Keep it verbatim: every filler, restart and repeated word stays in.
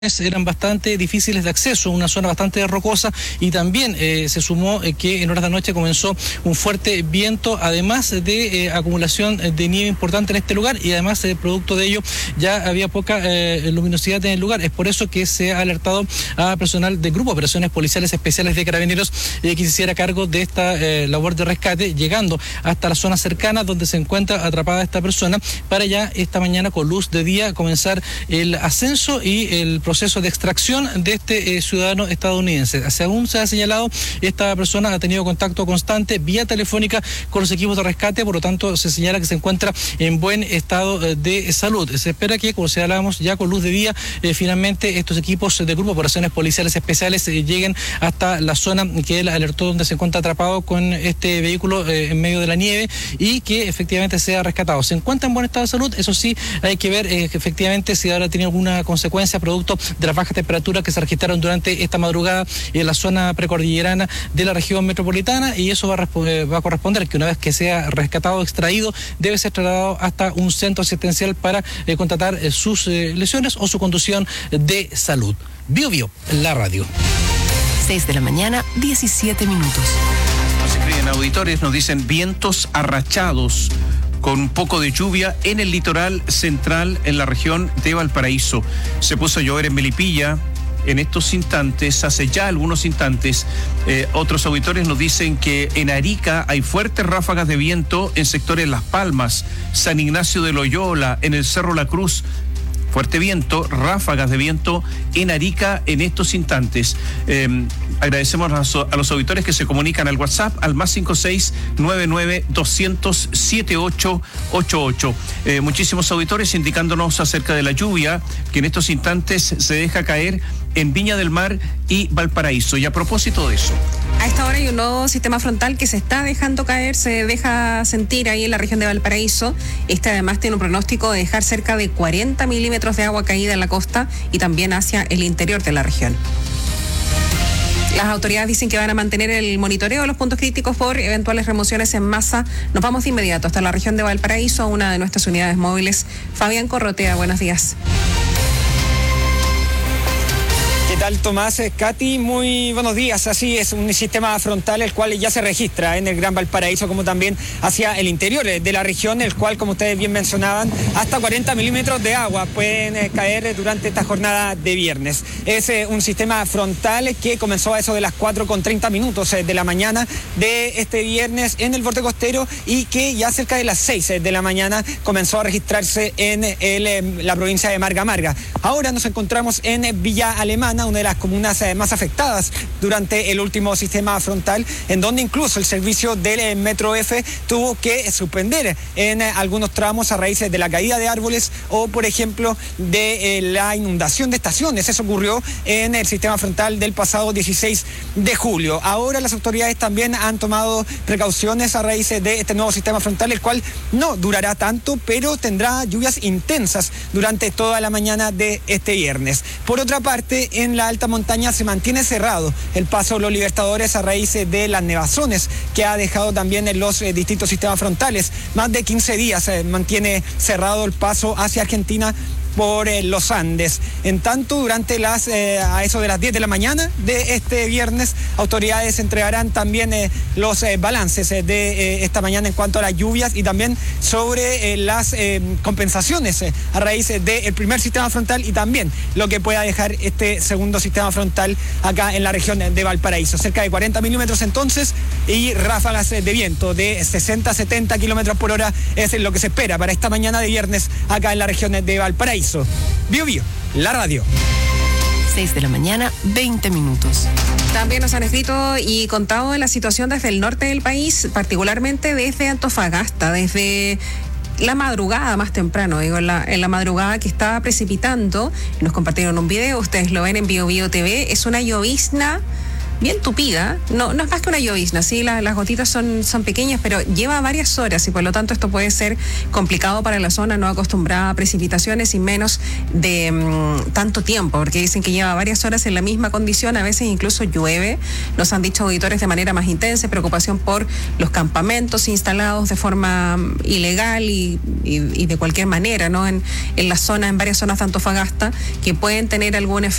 eran bastante difíciles de acceso, una zona bastante rocosa, y también eh, se sumó eh, que en horas de la noche comenzó un fuerte viento, además de eh, acumulación de nieve importante en este lugar, y además eh, producto de ello ya había poca eh, luminosidad en el lugar. Es por eso que se ha alertado a personal del Grupo de Operaciones Policiales Especiales de Carabineros eh, que se hiciera cargo de esta eh, labor de rescate, llegando hasta la zona cercana donde se encuentra atrapada esta persona, para ya esta mañana con luz de día comenzar el ascenso y el proceso de extracción de este eh, ciudadano estadounidense. Según se ha señalado, esta persona ha tenido contacto constante vía telefónica con los equipos de rescate, por lo tanto se señala que se encuentra en buen estado eh, de salud. Se espera que, como señalábamos, ya con luz de día, eh, finalmente estos equipos del Grupo de Operaciones Policiales Especiales eh, lleguen hasta la zona que él alertó donde se encuentra atrapado con este vehículo eh, en medio de la nieve, y que efectivamente sea rescatado. Se encuentra en buen estado de salud, eso sí, hay que ver eh, que efectivamente si ahora tiene alguna consecuencia producto de las bajas temperaturas que se registraron durante esta madrugada en la zona precordillerana de la región metropolitana, y eso va a, va a corresponder que una vez que sea rescatado, extraído, debe ser trasladado hasta un centro asistencial para eh, contratar eh, sus eh, lesiones o su conducción de salud. Bio Bio, la radio. seis de la mañana, diecisiete minutos. Nos escriben auditores, nos dicen vientos arrachados con un poco de lluvia en el litoral central en la región de Valparaíso. Se puso a llover en Melipilla en estos instantes, hace ya algunos instantes. Eh, otros auditores nos dicen que en Arica hay fuertes ráfagas de viento en sectores Las Palmas, San Ignacio de Loyola, en el Cerro La Cruz. Fuerte viento, ráfagas de viento en Arica en estos instantes. Eh, agradecemos a, a los auditores que se comunican al WhatsApp al más cinco seis nueve nueve doscientos setenta y ocho ochenta y ocho. Eh, muchísimos auditores indicándonos acerca de la lluvia que en estos instantes se deja caer en Viña del Mar y Valparaíso. Y a propósito de eso, a esta hora hay un nuevo sistema frontal que se está dejando caer, se deja sentir ahí en la región de Valparaíso. Este además tiene un pronóstico de dejar cerca de cuarenta milímetros de agua caída en la costa y también hacia el interior de la región. Las autoridades dicen que van a mantener el monitoreo de los puntos críticos por eventuales remociones en masa. Nos vamos de inmediato hasta la región de Valparaíso, a una de nuestras unidades móviles. Fabián Corrotea, buenos días. ¿Qué tal, Tomás? Katy, muy buenos días. Así es, un sistema frontal el cual ya se registra en el Gran Valparaíso, como también hacia el interior de la región, el cual, como ustedes bien mencionaban, hasta cuarenta milímetros de agua pueden caer durante esta jornada de viernes. Es eh, un sistema frontal que comenzó a eso de las cuatro con treinta minutos eh, de la mañana de este viernes en el borde costero, y que ya cerca de las seis eh, de la mañana comenzó a registrarse en el, eh, la provincia de Marga Marga. Ahora nos encontramos en Villa Alemana, una de las comunas eh, más afectadas durante el último sistema frontal, en donde incluso el servicio del eh, Metro F tuvo que suspender en eh, algunos tramos a raíz de la caída de árboles o, por ejemplo, de eh, la inundación de estaciones. Eso ocurrió en el sistema frontal del pasado dieciséis de julio. Ahora las autoridades también han tomado precauciones a raíz de este nuevo sistema frontal, el cual no durará tanto, pero tendrá lluvias intensas durante toda la mañana de este viernes. Por otra parte, en la alta montaña se mantiene cerrado el paso de los Libertadores a raíz de las nevazones que ha dejado también en los eh, distintos sistemas frontales. Más de quince días se eh, mantiene cerrado el paso hacia Argentina por eh, los Andes. En tanto, durante las eh, a eso de las diez de la mañana de este viernes, autoridades entregarán también eh, los eh, balances eh, de eh, esta mañana en cuanto a las lluvias, y también sobre eh, las eh, compensaciones eh, a raíz eh, del primer sistema frontal, y también lo que pueda dejar este segundo sistema frontal acá en la región de Valparaíso. Cerca de cuarenta milímetros entonces, y ráfagas eh, de viento de sesenta a setenta kilómetros por hora es lo que se espera para esta mañana de viernes acá en la región de Valparaíso. Bio Bio, la radio. seis de la mañana, veinte minutos. También nos han escrito y contado de la situación desde el norte del país, particularmente desde Antofagasta, desde la madrugada más temprano, digo, en la, en la madrugada que estaba precipitando. Nos compartieron un video, ustedes lo ven en Bio Bio T V, es una llovizna bien tupida, no, no es más que una llovizna, ¿sí? La, las gotitas son, son pequeñas, pero lleva varias horas y por lo tanto esto puede ser complicado para la zona no acostumbrada a precipitaciones y menos de mmm, tanto tiempo, porque dicen que lleva varias horas en la misma condición, a veces incluso llueve, nos han dicho auditores de manera más intensa, preocupación por los campamentos instalados de forma ilegal y, y, y de cualquier manera, ¿no? En, en la zona, en varias zonas de Antofagasta, que pueden tener algún efecto